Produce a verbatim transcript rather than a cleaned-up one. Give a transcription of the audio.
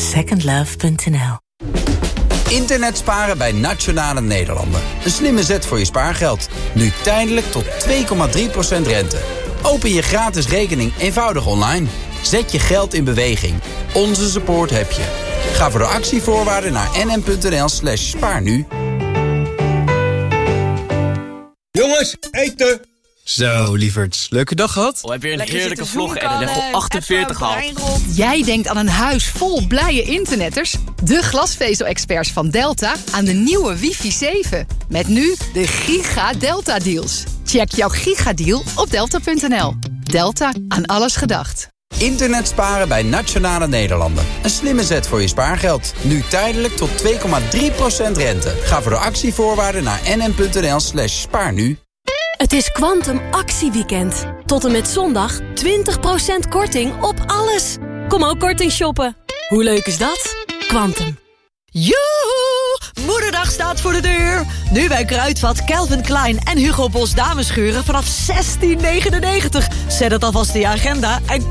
second love punt n l. Internet sparen bij Nationale Nederlanden. Een slimme zet voor je spaargeld. Nu tijdelijk tot twee komma drie procent rente. Open je gratis rekening eenvoudig online. Zet je geld in beweging. Onze support heb je. Ga voor de actievoorwaarden naar nm.nl slash spaar nu. Jongens, eten! Zo, lieverds. Leuke dag gehad? Oh, heb je een Lekker heerlijke vlog en level achtenveertig gehaald. Jij denkt aan een huis vol blije internetters? De glasvezel-experts van Delta aan de nieuwe wifi zeven. Met nu de Giga Delta deals. Check jouw gigadeal op delta punt n l. Delta, aan alles gedacht. Internet sparen bij Nationale Nederlanden. Een slimme zet voor je spaargeld. Nu tijdelijk tot twee komma drie procent rente. Ga voor de actievoorwaarden naar nm.nl slash spaar nu. Het is Quantum actieweekend. Tot en met zondag twintig procent korting op alles. Kom ook korting shoppen. Hoe leuk is dat? Quantum. Joehoe! Moederdag staat voor de deur. Nu bij Kruidvat, Calvin Klein en Hugo Boss dameschuren vanaf zestien negenennegentig. Zet het alvast in je agenda en kom